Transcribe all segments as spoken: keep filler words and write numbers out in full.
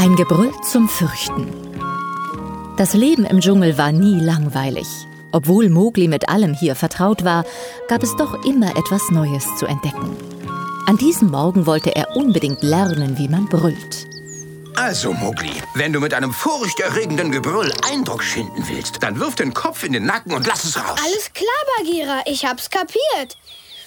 Ein Gebrüll zum Fürchten. Das Leben im Dschungel war nie langweilig. Obwohl Mowgli mit allem hier vertraut war, gab es doch immer etwas Neues zu entdecken. An diesem Morgen wollte er unbedingt lernen, wie man brüllt. Also, Mowgli, wenn du mit einem furchterregenden Gebrüll Eindruck schinden willst, dann wirf den Kopf in den Nacken und lass es raus. Alles klar, Bagheera, ich hab's kapiert.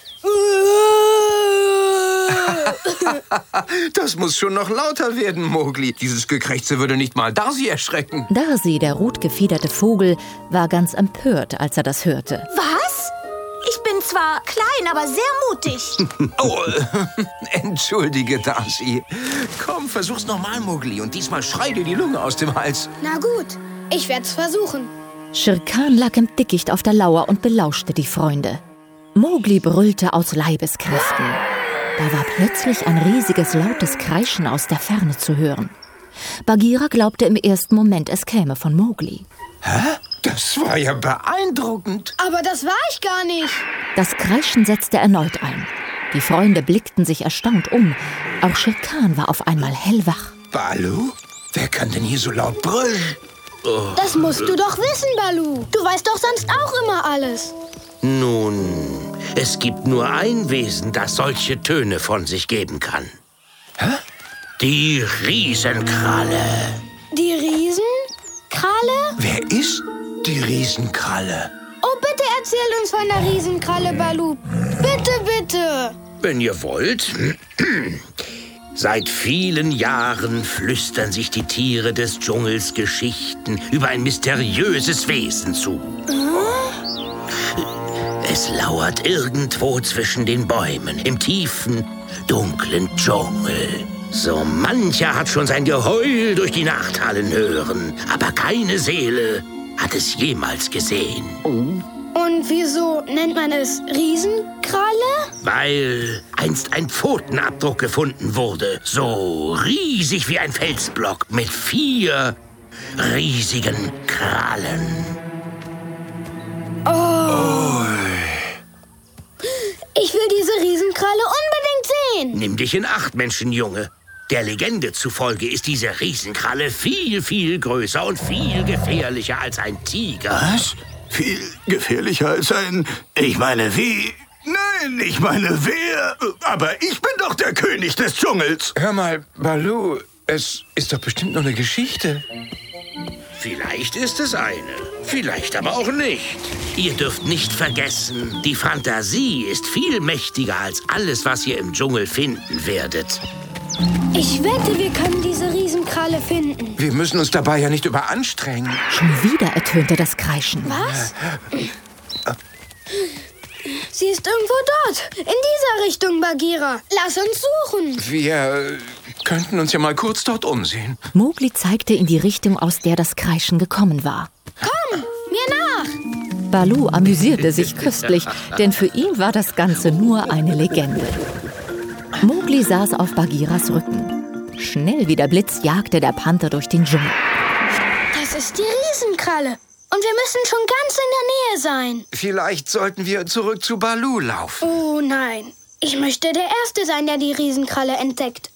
Das muss schon noch lauter werden, Mowgli. Dieses Gekrächze würde nicht mal Darcy erschrecken. Darcy, der rotgefiederte Vogel, war ganz empört, als er das hörte. Was? Ich bin zwar klein, aber sehr mutig. Oh, entschuldige, Darcy. Komm, versuch's nochmal, Mowgli. Und diesmal schrei dir die Lunge aus dem Hals. Na gut, ich werd's versuchen. Shere Khan lag im Dickicht auf der Lauer und belauschte die Freunde. Mowgli brüllte aus Leibeskräften. Da war plötzlich ein riesiges, lautes Kreischen aus der Ferne zu hören. Bagheera glaubte im ersten Moment, es käme von Mowgli. Hä? Das war ja beeindruckend. Aber das war ich gar nicht. Das Kreischen setzte erneut ein. Die Freunde blickten sich erstaunt um. Auch Shere Khan war auf einmal hellwach. Baloo? Wer kann denn hier so laut brüllen? Oh. Das musst du doch wissen, Baloo. Du weißt doch sonst auch immer alles. Nun, es gibt nur ein Wesen, das solche Töne von sich geben kann. Hä? Die Riesenkralle. Die Riesenkralle? Wer ist die Riesenkralle? Oh, bitte erzähl uns von der Riesenkralle, Baloo. Bitte, bitte. Wenn ihr wollt. Seit vielen Jahren flüstern sich die Tiere des Dschungels Geschichten über ein mysteriöses Wesen zu. Es lauert irgendwo zwischen den Bäumen, im tiefen, dunklen Dschungel. So mancher hat schon sein Geheul durch die Nacht hallen hören, aber keine Seele hat es jemals gesehen. Und wieso nennt man es Riesenkralle? Weil einst ein Pfotenabdruck gefunden wurde, so riesig wie ein Felsblock mit vier riesigen Krallen. Oh. Ich will diese Riesenkralle unbedingt sehen. Nimm dich in Acht, Menschenjunge. Der Legende zufolge ist diese Riesenkralle viel, viel größer und viel gefährlicher als ein Tiger. Was? Viel gefährlicher als ein... Ich meine, wie... Nein, ich meine, wer... Aber ich bin doch der König des Dschungels. Hör mal, Baloo, es ist doch bestimmt nur eine Geschichte. Vielleicht ist es eine, vielleicht aber auch nicht. Ihr dürft nicht vergessen, die Fantasie ist viel mächtiger als alles, was ihr im Dschungel finden werdet. Ich wette, wir können diese Riesenkralle finden. Wir müssen uns dabei ja nicht überanstrengen. Schon wieder ertönte das Kreischen. Was? Sie ist irgendwo dort, in dieser Richtung, Bagheera. Lass uns suchen. Wir könnten uns ja mal kurz dort umsehen. Mowgli zeigte in die Richtung, aus der das Kreischen gekommen war. Komm, mir nach. Baloo amüsierte sich köstlich, denn für ihn war das Ganze nur eine Legende. Mowgli saß auf Bagheeras Rücken. Schnell wie der Blitz jagte der Panther durch den Dschungel. Das ist die Riesenkralle. Und wir müssen schon ganz in der Nähe sein. Vielleicht sollten wir zurück zu Baloo laufen. Oh nein, ich möchte der Erste sein, der die Riesenkralle entdeckt.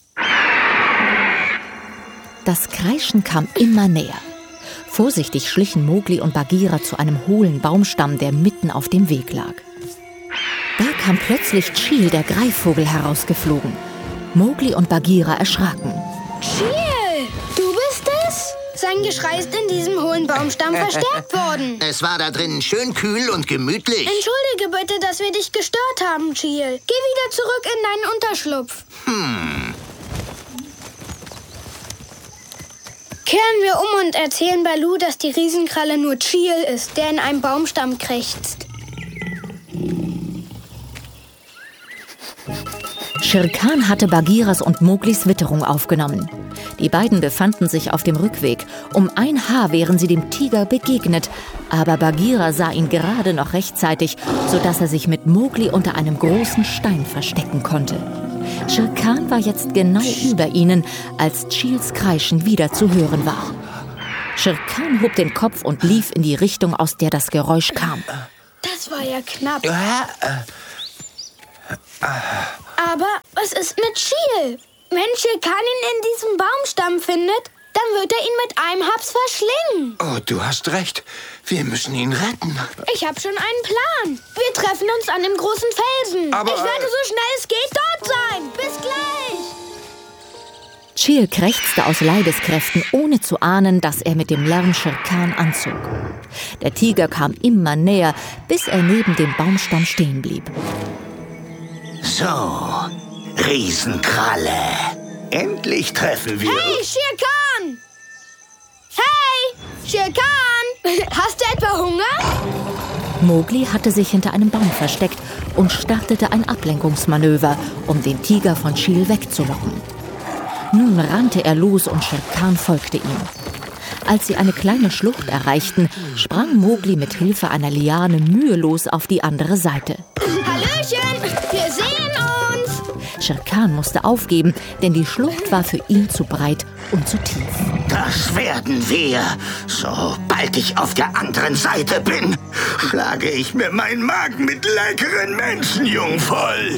Das Kreischen kam immer näher. Vorsichtig schlichen Mowgli und Bagheera zu einem hohlen Baumstamm, der mitten auf dem Weg lag. Da kam plötzlich Chil, der Greifvogel, herausgeflogen. Mowgli und Bagheera erschraken. Chil, du bist es? Sein Geschrei ist in diesem hohen Baumstamm verstärkt worden. Es war da drinnen schön kühl und gemütlich. Entschuldige bitte, dass wir dich gestört haben, Chil. Geh wieder zurück in deinen Unterschlupf. Hm. Kehren wir um und erzählen Baloo, dass die Riesenkralle nur Chil ist, der in einem Baumstamm krächzt. Shere Khan hatte Bagheeras und Mowglis Witterung aufgenommen. Die beiden befanden sich auf dem Rückweg. Um ein Haar wären sie dem Tiger begegnet. Aber Bagheera sah ihn gerade noch rechtzeitig, sodass er sich mit Mowgli unter einem großen Stein verstecken konnte. Shere Khan war jetzt genau über ihnen, als Chils Kreischen wieder zu hören war. Shere Khan hob den Kopf und lief in die Richtung, aus der das Geräusch kam. Das war ja knapp. Äh, äh, Aber was ist mit Chil? Wenn Shere Khan ihn in diesem Baumstamm findet, dann wird er ihn mit einem Haps verschlingen. Oh, du hast recht. Wir müssen ihn retten. Ich habe schon einen Plan. Wir treffen uns an dem großen Felsen. Aber, ich werde so schnell es geht dort sein. Bis gleich. Chil krächzte aus Leibeskräften, ohne zu ahnen, dass er mit dem Lärm Shere Khan anzog. Der Tiger kam immer näher, bis er neben dem Baumstamm stehen blieb. So, Riesenkralle. Endlich treffen wir Hey, Shere Khan! Hey, Shere Khan! Hast du etwa Hunger? Mowgli hatte sich hinter einem Baum versteckt und startete ein Ablenkungsmanöver, um den Tiger von Chil wegzulocken. Nun rannte er los und Shere Khan folgte ihm. Als sie eine kleine Schlucht erreichten, sprang Mowgli mit Hilfe einer Liane mühelos auf die andere Seite. Hallöchen, wir sehen uns! Shere Khan musste aufgeben, denn die Schlucht war für ihn zu breit und zu tief. Das werden wir. Sobald ich auf der anderen Seite bin, schlage ich mir meinen Magen mit leckeren Menschenjungen voll.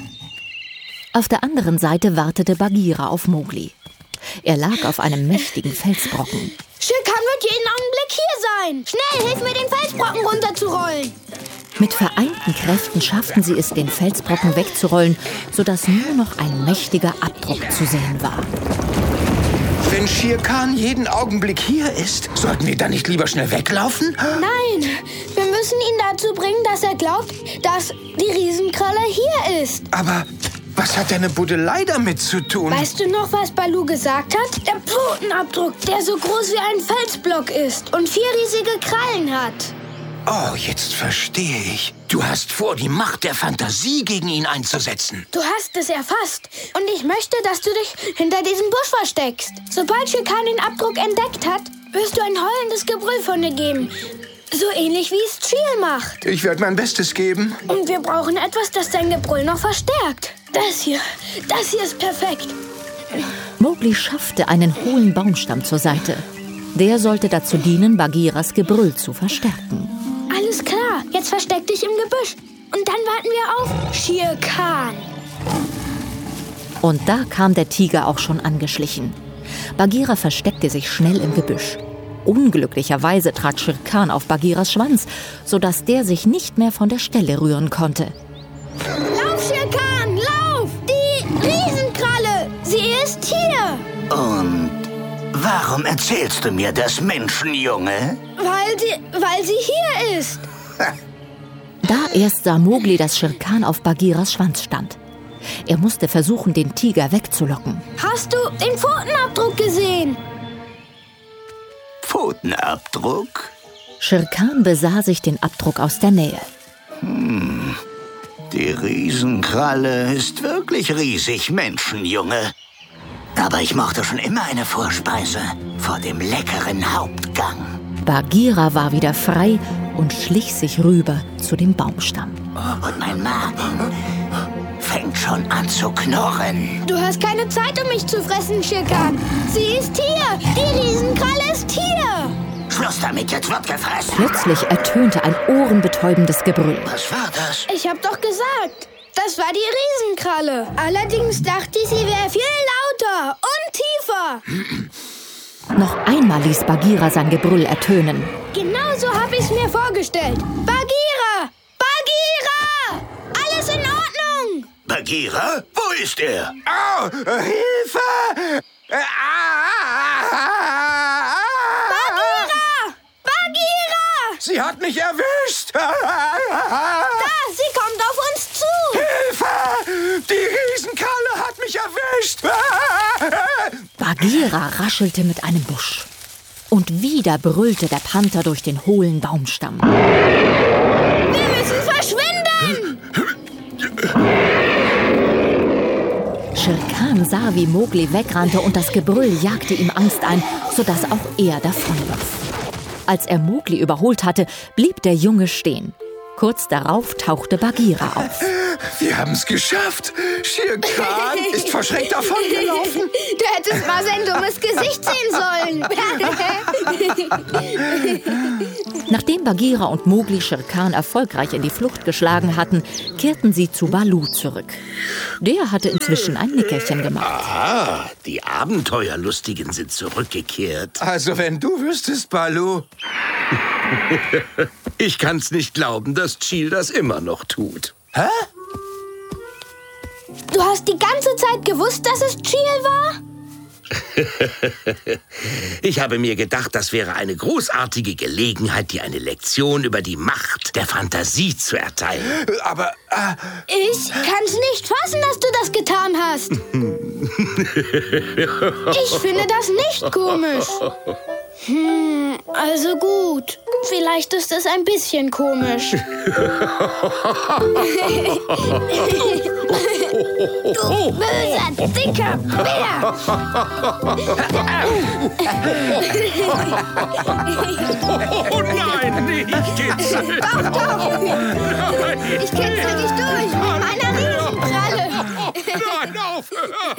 Auf der anderen Seite wartete Bagheera auf Mowgli. Er lag auf einem mächtigen Felsbrocken. Shere Khan wird jeden Augenblick hier sein. Schnell, hilf mir, den Felsbrocken runterzurollen. Mit vereinten Kräften schafften sie es, den Felsbrocken wegzurollen, sodass nur noch ein mächtiger Abdruck zu sehen war. Wenn Shere Khan jeden Augenblick hier ist, sollten wir dann nicht lieber schnell weglaufen? Nein, wir müssen ihn dazu bringen, dass er glaubt, dass die Riesenkralle hier ist. Aber was hat deine Buddelei damit zu tun? Weißt du noch, was Baloo gesagt hat? Der Pfotenabdruck, der so groß wie ein Felsblock ist und vier riesige Krallen hat. Oh, jetzt verstehe ich. Du hast vor, die Macht der Fantasie gegen ihn einzusetzen. Du hast es erfasst. Und ich möchte, dass du dich hinter diesem Busch versteckst. Sobald Shere Khan den Abdruck entdeckt hat, wirst du ein heulendes Gebrüll von dir geben. So ähnlich wie es Chil macht. Ich werde mein Bestes geben. Und wir brauchen etwas, das dein Gebrüll noch verstärkt. Das hier, das hier ist perfekt. Mowgli schaffte einen hohlen Baumstamm zur Seite. Der sollte dazu dienen, Bagheeras Gebrüll zu verstärken. Alles klar, jetzt versteck dich im Gebüsch. Und dann warten wir auf Shere Khan. Und da kam der Tiger auch schon angeschlichen. Bagheera versteckte sich schnell im Gebüsch. Unglücklicherweise trat Shere Khan auf Bagheeras Schwanz, sodass der sich nicht mehr von der Stelle rühren konnte. Lauf, Shere Khan, lauf! Die Riesenkralle, sie ist hier! Und warum erzählst du mir das, Menschenjunge? Weil sie, weil sie hier ist. Da erst sah Mowgli, dass Shere Khan auf Bagheeras Schwanz stand. Er musste versuchen, den Tiger wegzulocken. Hast du den Pfotenabdruck gesehen? Pfotenabdruck? Shere Khan besah sich den Abdruck aus der Nähe. Hm, die Riesenkralle ist wirklich riesig, Menschenjunge. Aber ich mochte schon immer eine Vorspeise vor dem leckeren Hauptgang. Bagheera war wieder frei und schlich sich rüber zu dem Baumstamm. Und mein Magen fängt schon an zu knurren. Du hast keine Zeit, um mich zu fressen, Shere Khan. Sie ist hier. Die Riesenkralle ist hier. Schluss damit, jetzt wird gefressen. Plötzlich ertönte ein ohrenbetäubendes Gebrüll. Was war das? Ich hab doch gesagt, das war die Riesenkralle. Allerdings dachte ich, sie wäre viel lauter und tiefer. Noch einmal ließ Bagheera sein Gebrüll ertönen. Genau so hab ich's mir vorgestellt. Bagheera! Bagheera! Alles in Ordnung! Bagheera? Wo ist er? Oh, Hilfe! Bagheera! Bagheera! Sie hat mich erwischt! Da, sie kommt auf uns zu! Hilfe! Die Riesenkralle hat mich erwischt! Bagheera raschelte mit einem Busch. Und wieder brüllte der Panther durch den hohlen Baumstamm. Wir müssen verschwinden! Shere Khan sah, wie Mowgli wegrannte und das Gebrüll jagte ihm Angst ein, sodass auch er davonlief. Als er Mowgli überholt hatte, blieb der Junge stehen. Kurz darauf tauchte Bagheera auf. Wir haben es geschafft. Shere Khan ist verschreckt davongelaufen. Du hättest mal sein dummes Gesicht sehen sollen. Nachdem Bagheera und Mowgli Shere Khan erfolgreich in die Flucht geschlagen hatten, kehrten sie zu Baloo zurück. Der hatte inzwischen ein Nickerchen gemacht. Aha, die Abenteuerlustigen sind zurückgekehrt. Also wenn du wüsstest, Baloo. Ich kann's nicht glauben, dass Chil das immer noch tut. Hä? Du hast die ganze Zeit gewusst, dass es Chil war? Ich habe mir gedacht, das wäre eine großartige Gelegenheit, dir eine Lektion über die Macht der Fantasie zu erteilen. Aber... Äh, Ich kann's nicht fassen, dass du das getan hast. Ich finde das nicht komisch. Hm, also gut. Vielleicht ist es ein bisschen komisch. Du böser, dicker Bär! Oh nein, nicht kitzeln! Doch, doch! Ich kitzel dich durch mit meiner Riesenkralle. Nein, aufhören!